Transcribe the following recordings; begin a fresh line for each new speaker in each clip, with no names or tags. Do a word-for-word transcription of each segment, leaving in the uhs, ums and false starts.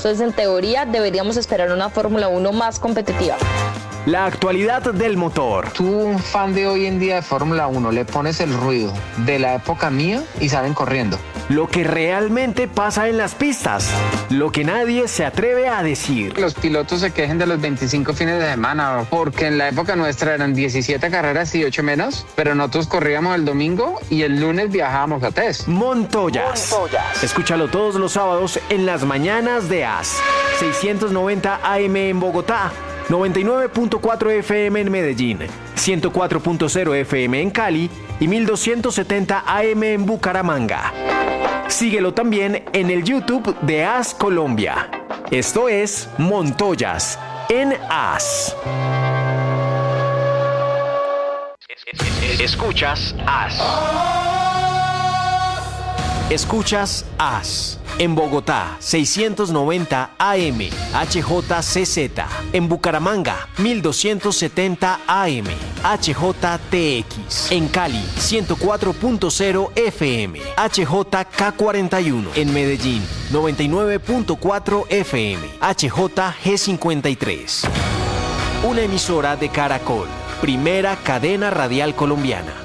Entonces, en teoría, deberíamos esperar una Fórmula uno más competitiva.
La actualidad del motor.
Tú, un fan de hoy en día de Fórmula uno, le pones el ruido de la época mía y salen corriendo.
Lo que realmente pasa en las pistas. Lo que nadie se atreve a decir.
Los pilotos se quejen de los veinticinco fines de semana, porque en la época nuestra eran diecisiete carreras y ocho menos, pero nosotros corríamos el domingo y el lunes viajábamos a test.
Montoyas. Montoyas. Escúchalo todos los sábados en las mañanas de A S. seiscientos noventa A M en Bogotá. noventa y nueve punto cuatro F M en Medellín, ciento cuatro punto cero F M en Cali y mil doscientos setenta A M en Bucaramanga. Síguelo también en el YouTube de A S Colombia. Esto es Montoyas en A S. Escuchas A S. Escuchas A S. En Bogotá, seiscientos noventa A M, H J C Z. En Bucaramanga, mil doscientos setenta A M, H J T X. En Cali, ciento cuatro punto cero F M, H J K cuarenta y uno. En Medellín, noventa y nueve punto cuatro F M, H J G cincuenta y tres. Una emisora de Caracol, primera cadena radial colombiana.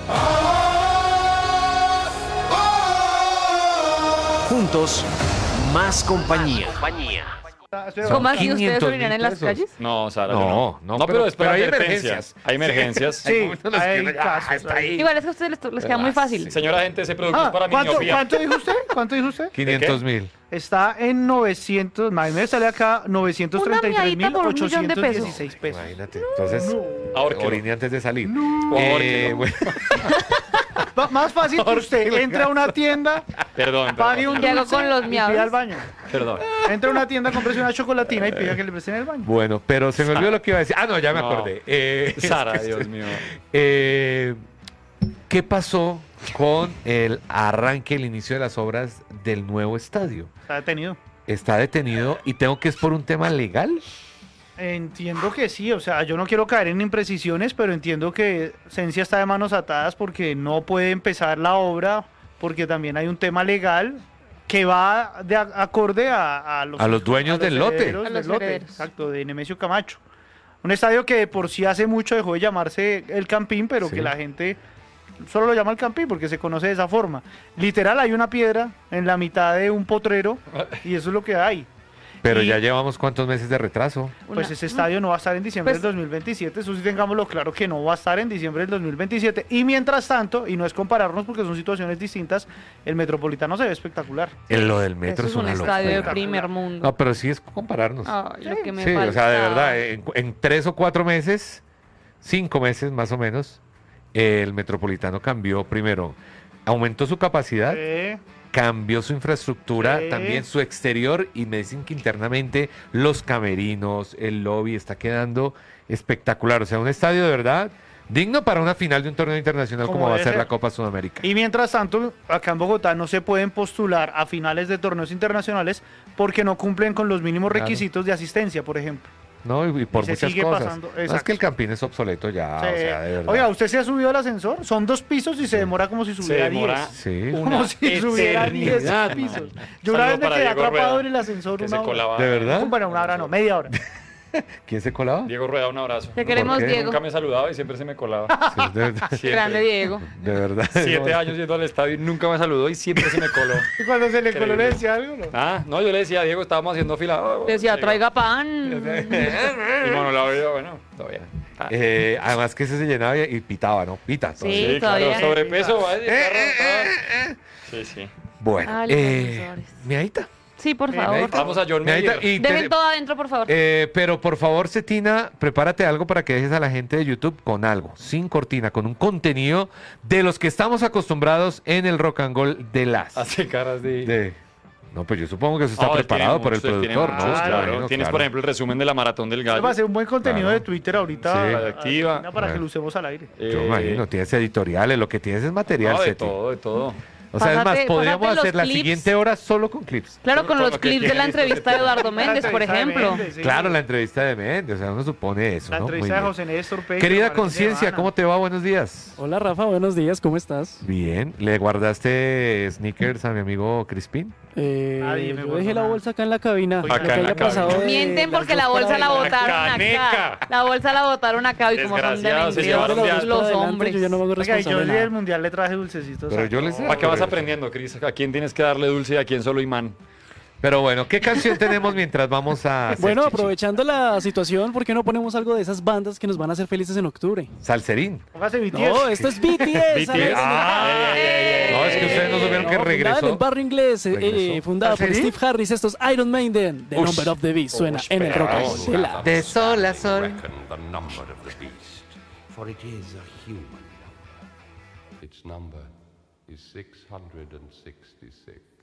Juntos, más compañía.
¿Cómo así ustedes orinan en las calles?
No, Sara,
no,
no.
no,
No,
pero,
pero después
pero hay
advertencia.
emergencias.
Hay emergencias.
Sí, hay
hay
casos,
casos,
ahí.
Igual es que a ustedes les, les queda muy fácil.
Señora gente, ese producto
Ah,
es para mi
¿cuánto,
miopía.
¿Cuánto dijo usted? ¿Cuánto dijo usted?
quinientos mil.
Está en novecientos, más me sale acá novecientos treinta y tres mil ochocientos dieciséis pesos.
Imagínate. Entonces,
Ahórquelo.
orine antes de salir.
No.
Eh, bueno,
Va- Más fácil que usted entre a una tienda,
Perdón,
pague
perdón.
un
¿Qué hago
dulce
con los
y
miados?
pida al baño.
Perdón.
Entra a una tienda, cómprese una chocolatina y pida que le presten el baño.
bueno, pero se me olvidó lo que iba a decir. Ah, no, ya me
No.
acordé. Eh,
Sara,
es que-
Dios mío.
Eh, ¿Qué pasó con el arranque, el inicio de las obras del nuevo estadio?
Está detenido.
Está detenido y tengo que es por un tema legal.
Entiendo que sí, o sea, yo no quiero caer en imprecisiones, pero entiendo que Cencia está de manos atadas porque no puede empezar la obra, porque también hay un tema legal que va de a- acorde a, a los,
A los dueños del lote.
herederos
A los
del lote,
herederos.
exacto, de Nemesio Camacho. Un estadio que de por sí hace mucho dejó de llamarse El Campín, pero
Sí.
que la gente solo lo llama El Campín porque se conoce de esa forma. Literal, hay una piedra en la mitad de un potrero y eso es lo que hay.
Pero
Y-
ya llevamos cuántos meses de retraso.
Pues
Una-
ese estadio no va a estar en diciembre
Pues-
del dos mil veintisiete, eso sí tengámoslo claro que no va a estar en diciembre del dos mil veintisiete. Y mientras tanto, y no es compararnos porque son situaciones distintas, el Metropolitano se ve espectacular.
En lo del metro
Eso
es
es un
una
estadio de
locura.
primer mundo.
No, pero sí es compararnos.
Ay, lo que me
Sí, o sea, de
faltaba.
verdad, en, en tres o cuatro meses, cinco meses más o menos, el Metropolitano cambió primero, aumentó su capacidad,
Eh,
cambió su infraestructura,
Sí.
también su exterior, y me dicen que internamente los camerinos, el lobby está quedando espectacular. O sea, un estadio de verdad digno para una final de un torneo internacional
Como
como va a
debe
ser
ser.
la Copa Sudamérica.
y mientras tanto, acá en Bogotá no se pueden postular a finales de torneos internacionales porque no cumplen con los mínimos
Claro.
requisitos de asistencia, por ejemplo.
No, y, y por
Y se
muchas
sigue
cosas.
pasando,
No, es
exacto.
que el Campín es obsoleto ya,
Sí.
o sea, de verdad.
Oiga, ¿usted se ha subido al ascensor? Son dos pisos y se demora como si
Se
subiera
demora
diez.
Sí.
una
Como si subiera diez
eternidad,
pisos.
man.
Yo una
Saludo
vez me
para
quedé
Diego
atrapado
Rueda,
en el ascensor
que
una
se
hora.
colaba.
¿De verdad?
Bueno, una hora no, media hora.
¿Quién se colaba?
Diego Rueda, un abrazo.
Te queremos,
qué?
Diego.
Nunca me saludaba y siempre se me colaba.
Sí, de, verdad,
Siempre.
Grande Diego.
de verdad.
Siete años yendo al estadio y nunca me saludó y siempre se me coló.
Y cuando se le coló
Increíble.
le decía algo, ¿no?
Ah, no, yo le decía a Diego, estábamos haciendo fila. Oh,
Te decía,
llega.
traiga pan.
Y bueno, la veía, bueno, todavía. Ah,
Eh, además que ese se llenaba y y pitaba, ¿no? Pita.
Sí.
todavía.
sí, claro,
todavía.
sobrepeso. va, carro, Sí, sí.
Bueno,
Ah, los
eh,
ascensores.
miadita.
Sí, por
Eh,
favor.
Vamos a John
miadita,
Mayer.
y
Dejen
te-
todo adentro, por favor.
eh, pero por favor, Cetina, prepárate algo para que dejes a la gente de YouTube con algo, sin cortina, con un contenido de los que estamos acostumbrados en el Rock and Roll de las.
Hace caras de...
De- No, pues yo supongo que eso está
Ah, él
preparado
tiene
por el
muchos, él tiene
productor, ¿no?
muchos, claro.
Bueno,
Tienes,
claro.
por ejemplo, el resumen de la Maratón del
Esto
Gallo.
va a ser un buen contenido
Claro.
de Twitter ahorita.
Sí.
a- a-
Radioactiva.
Para que
Bueno.
lo usemos al aire.
Yo
Eh,
imagino, tienes editoriales, lo que tienes es material,
no, de
Ceti.
todo, de todo.
O sea, es
Pásate-
más, podríamos
pásate los
hacer la
clips.
siguiente hora solo con clips.
Claro, con
Todo
los
lo que
clips de
tiene
la
listo,
entrevista
que
de Eduardo
La
Méndez, por
entrevista de
ejemplo.
Méndez, sí,
Claro,
sí.
la entrevista de Méndez, o sea, uno supone eso,
La
¿no? Muy
entrevista de
bien.
José Néstor Peña.
Querida
para que
Conciencia,
semana.
¿cómo te va? Buenos días.
Hola Rafa, buenos días, ¿cómo estás?
Bien. ¿Le guardaste sneakers a mi amigo Crispín?
Eh,
Nadie me
yo
guardó
dejé la
nada.
bolsa acá en la cabina.
Acá
Lo
en
que
la
haya pasado
cabina.
de
Mienten
las
porque
dos
la
para
bolsa la
adelante.
botaron
caneca.
acá. La bolsa la botaron acá y como son de
Desgraciados, se
mentirosos
llevaron
Los
de-
los
adelante,
hombres.
Yo ya no me hago
Oiga, y yo
responsable
el
de
día del
nada.
mundial le traje dulcecitos.
Pero
a
yo les-
todos.
¿Para qué vas aprendiendo, Cris? ¿A quién tienes que darle dulce y a quién solo imán?
Pero bueno, ¿qué canción tenemos mientras vamos a hacer
Bueno,
chichi?
aprovechando la situación, ¿por qué no ponemos algo de esas bandas que nos van a hacer felices en octubre?
Salserín.
Póngase B T S.
No, esto es B T S.
B T S.
amigos.
Ah, no, es que ustedes no supieron que
No, fundada en
regresó.
el barrio inglés, eh,
Regresó.
eh, fundada por
¿Salserín?
Steve Harris, estos Iron Maiden, The
Ush.
Number of the Beast, suena en el rock and roll de la-
De sol a sol.
Reckon the number of the beast, for it is a human number. Its number is six hundred sixty-six.